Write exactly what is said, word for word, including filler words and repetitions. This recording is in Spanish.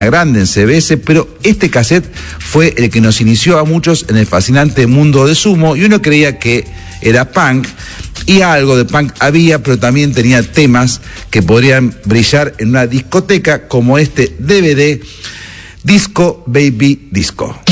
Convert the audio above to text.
grande en C B S, pero este cassette fue el que nos inició a muchos en el fascinante mundo de Sumo, y uno creía que era punk, y algo de punk había, pero también tenía temas que podrían brillar en una discoteca, como este D V D Disco Baby Disco.